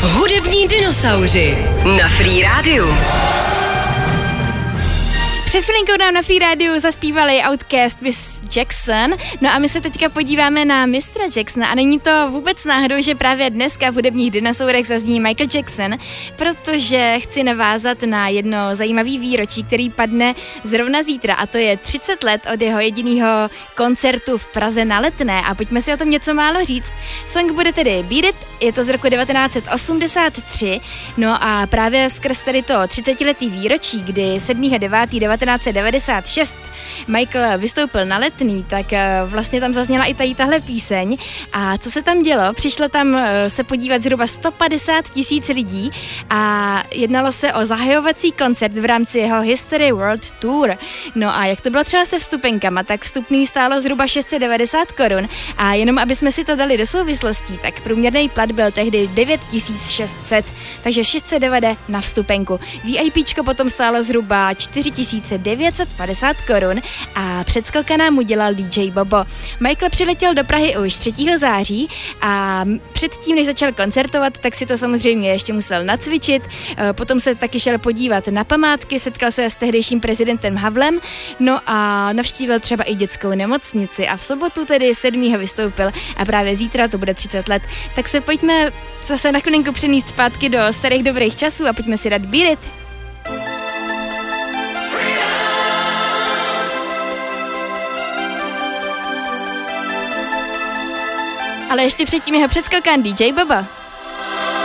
Hudební dinosauři na Free Rádiu. Před chvilinkou nám na Free Rádiu zaspívali Outkast Miss Jackson, no a my se teďka podíváme na mistra Jacksona a není to vůbec náhodou, že právě dneska v hudebních dinosaurech zazní Michael Jackson, protože chci navázat na jedno zajímavý výročí, který padne zrovna zítra a to je 30 let od jeho jediného koncertu v Praze na Letné a pojďme si o tom něco málo říct. Song bude tedy Beat It, je to z roku 1983, no a právě skrz tady to 30letý výročí, kdy 7.9.1996 Michael vystoupil na Letný, tak vlastně tam zazněla i tahle píseň a co se tam dělo? Přišlo tam se podívat zhruba 150 000 lidí a jednalo se o zahajovací koncert v rámci jeho History World Tour. No a jak to bylo třeba se vstupenkama, tak vstupný stálo zhruba 690 korun a jenom aby jsme si to dali do souvislostí, tak průměrný plat byl tehdy 9600, takže 690 na vstupenku. VIPčko potom stálo zhruba 4950 korun a předskoka nám udělal DJ Bobo. Michael přiletěl do Prahy už 3. září a předtím, než začal koncertovat, tak si to samozřejmě ještě musel nacvičit, potom se taky šel podívat na památky, setkal se s tehdejším prezidentem Havlem, no a navštívil třeba i dětskou nemocnici a v sobotu tedy 7. vystoupil a právě zítra to bude 30 let. Tak se pojďme zase na chvilinku přenést zpátky do starých dobrých časů a pojďme si dát Beat It. Ale ještě předtím jeho předskokan DJ Bobo.